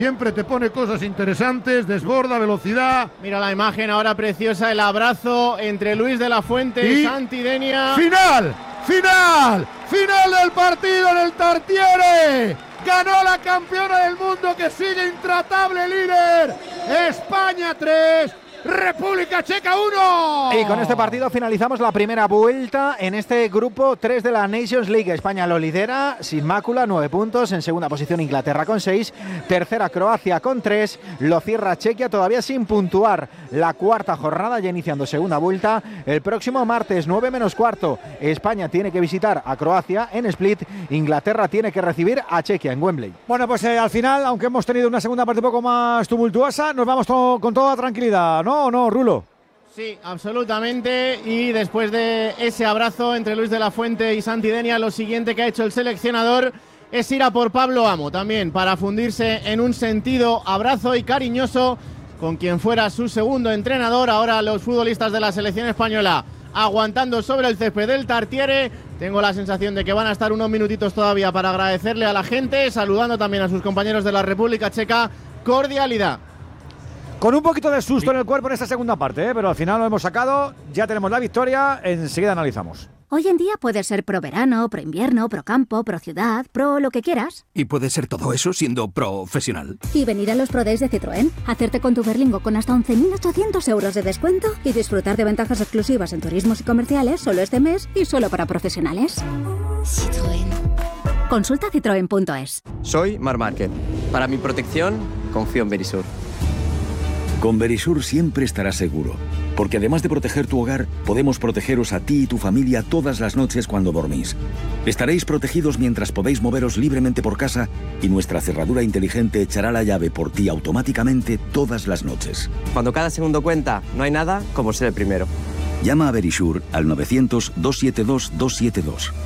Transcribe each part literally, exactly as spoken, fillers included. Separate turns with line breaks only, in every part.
Siempre te pone cosas interesantes, desborda, velocidad.
Mira la imagen ahora preciosa, el abrazo entre Luis de la Fuente y, y Santi Denia.
¡Final! ¡Final! ¡Final del partido en el Tartiere! ¡Ganó la campeona del mundo que sigue intratable líder! ¡España tres! República Checa uno.
Y con este partido finalizamos la primera vuelta en este grupo tres de la Nations League. España lo lidera sin mácula, nueve puntos. En segunda posición Inglaterra con seis. Tercera Croacia con tres. Lo cierra Chequia todavía sin puntuar. La cuarta jornada ya iniciando segunda vuelta. El próximo martes nueve menos cuarto. España tiene que visitar a Croacia en Split. Inglaterra tiene que recibir a Chequia en Wembley.
Bueno, pues eh, al final, aunque hemos tenido una segunda parte un poco más tumultuosa, nos vamos to- con toda tranquilidad, ¿no? ¿No, no, Rulo?
Sí, absolutamente. Y después de ese abrazo entre Luis de la Fuente y Santi Denia, lo siguiente que ha hecho el seleccionador es ir a por Pablo Amo también, para fundirse en un sentido abrazo y cariñoso con quien fuera su segundo entrenador. Ahora los futbolistas de la selección española aguantando sobre el césped del Tartiere. Tengo la sensación de que van a estar unos minutitos todavía para agradecerle a la gente, saludando también a sus compañeros de la República Checa. Cordialidad.
Con un poquito de susto en el cuerpo en esta segunda parte, ¿eh? Pero al final lo hemos sacado, ya tenemos la victoria, enseguida analizamos.
Hoy en día puedes ser pro verano, pro invierno, pro campo, pro ciudad, pro lo que quieras.
Y puedes ser todo eso siendo profesional.
Y venir a los Pro Days de Citroën, hacerte con tu Berlingo con hasta once mil ochocientos euros de descuento y disfrutar de ventajas exclusivas en turismos y comerciales solo este mes y solo para profesionales. Citroën. Consulta citroen punto es.
Soy Marc Márquez. Para mi protección, confío en Verisur.
Con Verisur siempre estarás seguro, porque además de proteger tu hogar, podemos protegeros a ti y tu familia todas las noches cuando dormís. Estaréis protegidos mientras podéis moveros libremente por casa y nuestra cerradura inteligente echará la llave por ti automáticamente todas las noches.
Cuando cada segundo cuenta, no hay nada como ser el primero.
Llama a Verisur al novecientos, doscientos setenta y dos, doscientos setenta y dos.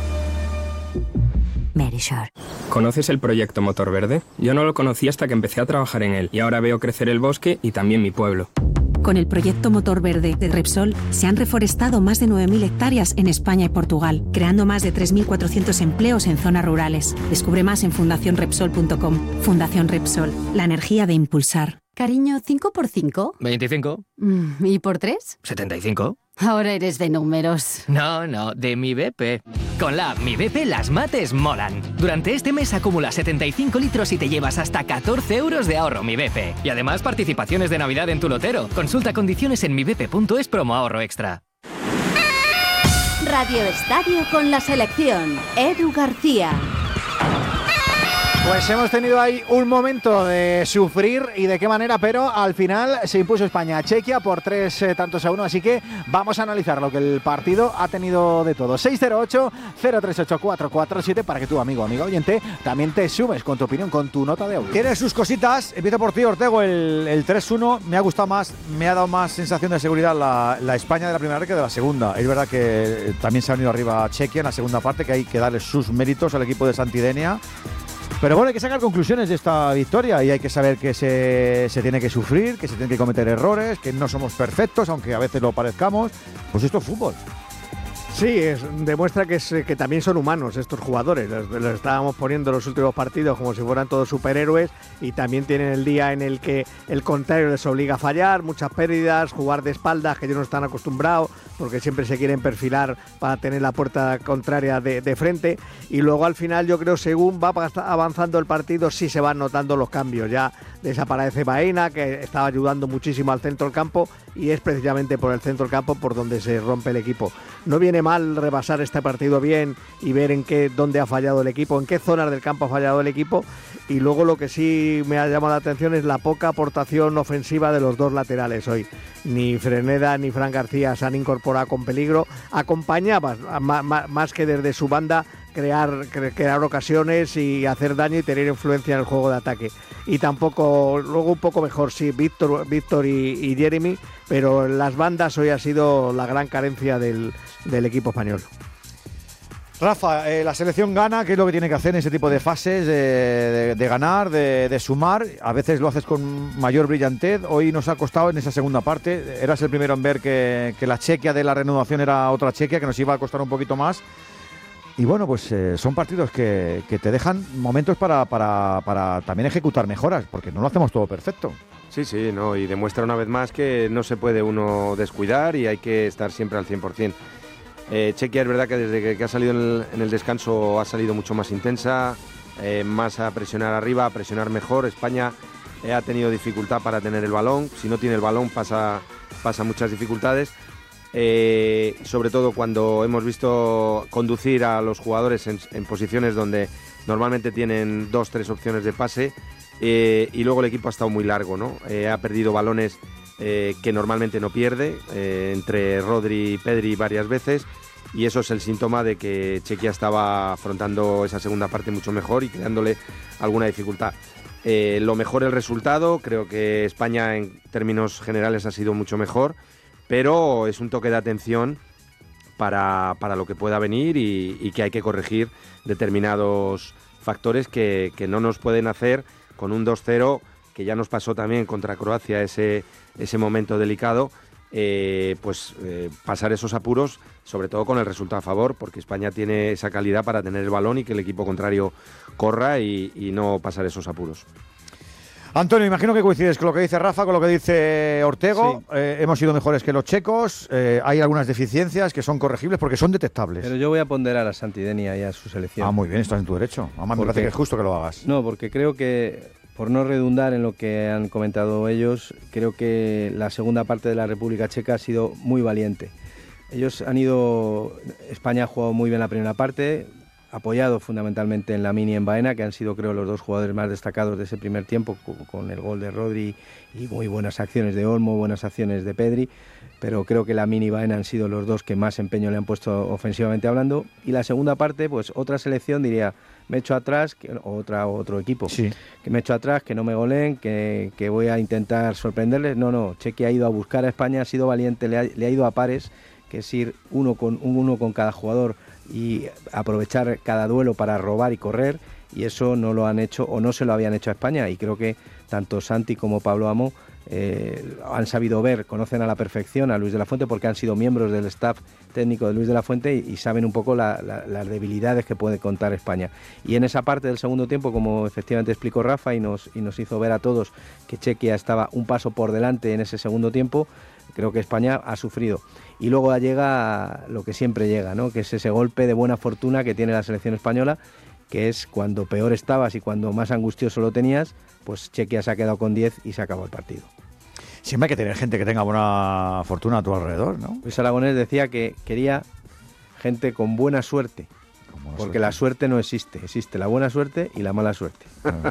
Verisur.
¿Conoces el proyecto Motor Verde? Yo no lo conocí hasta que empecé a trabajar en él y ahora veo crecer el bosque y también mi pueblo.
Con el proyecto Motor Verde de Repsol se han reforestado más de nueve mil hectáreas en España y Portugal, creando más de tres mil cuatrocientos empleos en zonas rurales. Descubre más en fundación repsol punto com. Fundación Repsol, la energía de impulsar.
Cariño, ¿cinco por cinco?
veinticinco.
¿Y por tres?
setenta y cinco.
Ahora eres de números.
No, no, de mi B P. Con la app Mi B P las mates molan. Durante este mes acumula setenta y cinco litros y te llevas hasta catorce euros de ahorro Mi B P. Y además participaciones de Navidad en tu lotero. Consulta condiciones en mi b p punto es promo ahorro extra.
Radio Estadio con la selección. Edu García.
Pues hemos tenido ahí un momento de sufrir y de qué manera, pero al final se impuso España a Chequia por tres eh, tantos a uno, así que vamos a analizar lo que el partido ha tenido de todo. seis cero ocho, cero tres ocho, cuatro cuatro siete para que tú, amigo, amigo oyente, también te sumes con tu opinión, con tu nota de audio.
Tiene sus cositas, empiezo por ti, Ortego, el, el tres uno me ha gustado más, me ha dado más sensación de seguridad la, la España de la primera vez que de la segunda. Es verdad que también se ha venido arriba Chequia en la segunda parte, que hay que darle sus méritos al equipo de Santi Denia. Pero bueno, hay que sacar conclusiones de esta victoria y hay que saber que se, se tiene que sufrir, que se tienen que cometer errores, que no somos perfectos, aunque a veces lo parezcamos. Pues esto es fútbol.
Sí, es, demuestra que, es, que también son humanos estos jugadores. Los, los estábamos poniendo en los últimos partidos como si fueran todos superhéroes y también tienen el día en el que el contrario les obliga a fallar, muchas pérdidas, jugar de espaldas que ellos no están acostumbrados porque siempre se quieren perfilar para tener la puerta contraria de, de frente y luego al final yo creo según va avanzando el partido sí se van notando los cambios. Ya desaparece Baena, que estaba ayudando muchísimo al centro del campo y es precisamente por el centro del campo por donde se rompe el equipo. No viene mal repasar este partido bien y ver en qué dónde ha fallado el equipo, en qué zonas del campo ha fallado el equipo y luego lo que sí me ha llamado la atención es la poca aportación ofensiva de los dos laterales hoy. Ni Freneda ni Fran García se han incorporado con peligro, acompañaban más que desde su banda crear, crear ocasiones y hacer daño y tener influencia en el juego de ataque. Y tampoco, luego un poco mejor sí, Víctor, Víctor y, y Jeremy, pero las bandas hoy ha sido la gran carencia del, del equipo español.
Rafa, eh, la selección gana, ¿qué es lo que tiene que hacer en ese tipo de fases? De, de, de ganar, de, de sumar, a veces lo haces con mayor brillantez, hoy nos ha costado en esa segunda parte, eras el primero en ver que, que la Chequia de la renovación era otra Chequia, que nos iba a costar un poquito más. Y bueno, pues eh, son partidos que, que te dejan momentos para, para, para también ejecutar mejoras, porque no lo hacemos todo perfecto.
Sí, sí, no, y demuestra una vez más que no se puede uno descuidar y hay que estar siempre al cien por ciento. Eh, Chequia es verdad que desde que, que ha salido en el, en el descanso ha salido mucho más intensa, eh, más a presionar arriba, a presionar mejor. España eh, ha tenido dificultad para tener el balón, si no tiene el balón pasa, pasa muchas dificultades. Eh, sobre todo cuando hemos visto conducir a los jugadores en, en posiciones donde normalmente tienen dos, tres opciones de pase, eh, y luego el equipo ha estado muy largo, ¿no? Eh, ha perdido balones eh, que normalmente no pierde, eh, entre Rodri y Pedri varias veces, y eso es el síntoma de que Chequia estaba afrontando esa segunda parte mucho mejor y creándole alguna dificultad. Eh, lo mejor el resultado, creo que España en términos generales ha sido mucho mejor, pero es un toque de atención para, para lo que pueda venir y, y que hay que corregir determinados factores que, que no nos pueden hacer con un dos cero, que ya nos pasó también contra Croacia ese, ese momento delicado, eh, pues eh, pasar esos apuros, sobre todo con el resultado a favor, porque España tiene esa calidad para tener el balón y que el equipo contrario corra y, y no pasar esos apuros.
Antonio, imagino que coincides con lo que dice Rafa, con lo que dice Ortego.
Sí.
Eh, hemos sido mejores que los checos. Eh, hay algunas deficiencias que son corregibles porque son detectables.
Pero yo voy a ponderar a Santidenia y a su selección.
Ah, muy bien, estás en tu derecho. Además, me parece que es justo que lo hagas.
No, porque creo que, por no redundar en lo que han comentado ellos, creo que la segunda parte de la República Checa ha sido muy valiente. Ellos han ido... España ha jugado muy bien la primera parte, apoyado fundamentalmente en Lamine y en Baena, que han sido, creo, los dos jugadores más destacados de ese primer tiempo, con el gol de Rodri y muy buenas acciones de Olmo, buenas acciones de Pedri, pero creo que Lamine y Baena han sido los dos que más empeño le han puesto ofensivamente hablando. Y la segunda parte, pues otra selección, diría, me echo atrás, que, otra otro equipo,
sí.
que me echo atrás, que no me goleen, que, que voy a intentar sorprenderles. No, no, Chequia ha ido a buscar a España, ha sido valiente, le ha, le ha ido a pares, que es ir uno con, uno con cada jugador y aprovechar cada duelo para robar y correr, y eso no lo han hecho o no se lo habían hecho a España, y creo que tanto Santi como Pablo Amo eh, han sabido ver, conocen a la perfección a Luis de la Fuente porque han sido miembros del staff técnico de Luis de la Fuente y, y saben un poco la, la, las debilidades que puede contar España. Y en esa parte del segundo tiempo, como efectivamente explicó Rafa y nos, y nos hizo ver a todos que Chequia estaba un paso por delante en ese segundo tiempo, creo que España ha sufrido. Y luego llega lo que siempre llega, ¿no? Que es ese golpe de buena fortuna que tiene la selección española, que es cuando peor estabas y cuando más angustioso lo tenías, pues Chequia se ha quedado con diez y se acabó el partido.
Siempre hay que tener gente que tenga buena fortuna a tu alrededor, ¿no?
Luis Aragonés decía que quería gente con buena suerte, con buena porque suerte. La suerte no existe, existe la buena suerte y la mala suerte. Ah.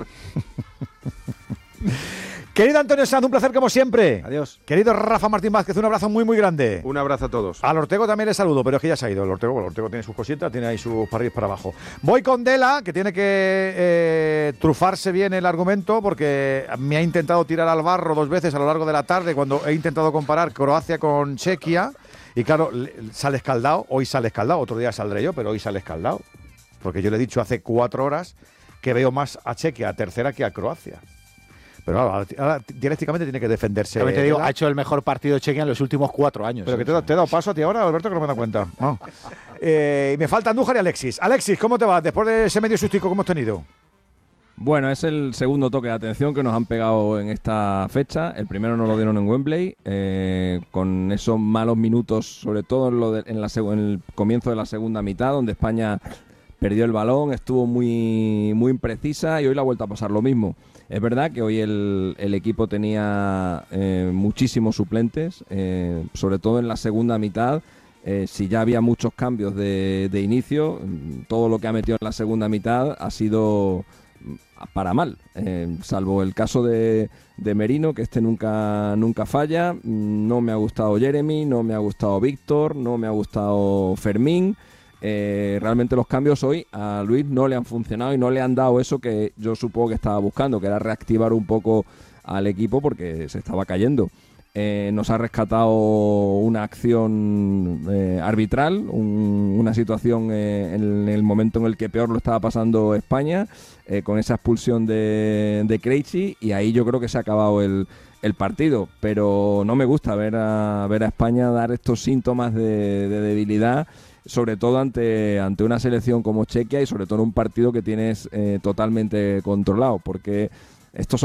Querido Antonio Sanz, un placer como siempre.
Adiós.
Querido Rafa Martín Vázquez, un abrazo muy muy grande.
Un abrazo a todos.
Al Ortego también le saludo, pero es que ya se ha ido. El Ortego, el Ortego tiene sus cositas, tiene ahí sus para arriba y para abajo. Voy con Dela, que tiene que eh, trufarse bien el argumento, porque me ha intentado tirar al barro dos veces a lo largo de la tarde cuando he intentado comparar Croacia con Chequia. Y claro, sale escaldado, hoy sale escaldado, otro día saldré yo, pero hoy sale escaldado. Porque yo le he dicho hace cuatro horas que veo más a Chequia a tercera que a Croacia. Pero ahora, ahora dialécticamente tiene que defenderse.
También te digo, ha hecho el mejor partido de Chequia en los últimos cuatro años.
Pero que te, te he dado paso a ti ahora, Alberto, que no me he dado cuenta. No. Eh, y me falta Andújar y Alexis. Alexis, ¿cómo te va? Después de ese medio sustico que hemos tenido.
Bueno, es el segundo toque de atención que nos han pegado en esta fecha. El primero nos lo dieron en Wembley, eh, con esos malos minutos, sobre todo en, lo de, en, la, en el comienzo de la segunda mitad, donde España perdió el balón, estuvo muy, muy imprecisa y hoy la ha vuelto a pasar lo mismo. Es verdad que hoy el, el equipo tenía eh, muchísimos suplentes, eh, sobre todo en la segunda mitad. Eh, si ya había muchos cambios de, de inicio, todo lo que ha metido en la segunda mitad ha sido para mal, eh, salvo el caso de, de Merino, que este nunca, nunca falla. No me ha gustado Jeremy, no me ha gustado Víctor, no me ha gustado Fermín. Eh, realmente los cambios hoy a Luis no le han funcionado y no le han dado eso que yo supongo que estaba buscando, que era reactivar un poco al equipo porque se estaba cayendo. Eh, nos ha rescatado una acción eh, arbitral, un, una situación eh, en el momento en el que peor lo estaba pasando España, eh, con esa expulsión de, de Krejci, y ahí yo creo que se ha acabado el, el partido. Pero no me gusta ver a, ver a España dar estos síntomas de, de debilidad sobre todo ante, ante una selección como Chequia y sobre todo en un partido que tienes eh, totalmente controlado, porque estos son